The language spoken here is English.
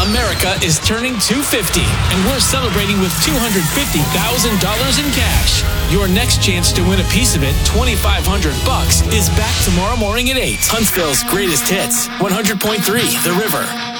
America is turning 250, and we're celebrating with $250,000 in cash. Your next chance to win a piece of it, $2,500, is back tomorrow morning at 8. Huntsville's greatest hits, 100.3 The River.